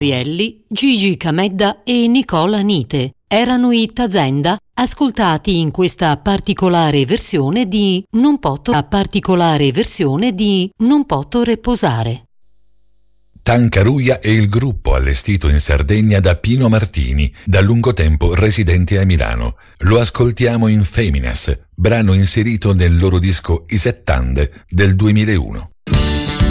Rielli, Gigi Camedda e Nicola Nite. Erano i Tazenda, ascoltati in questa particolare versione di Non poto reposare. Tancaruia è il gruppo allestito in Sardegna da Pino Martini, da lungo tempo residente a Milano. Lo ascoltiamo in Feminas, brano inserito nel loro disco I Settande del 2001.